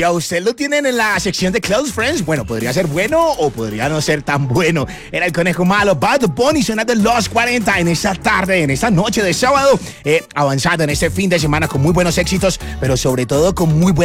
Si a usted lo tienen en la sección de Close Friends, bueno, podría ser bueno o podría no ser tan bueno. Era el Conejo Malo, Bad Bunny sonando Los 40 en esta tarde, en esta noche de sábado, avanzando en este fin de semana con muy buenos éxitos, pero sobre todo con muy buenas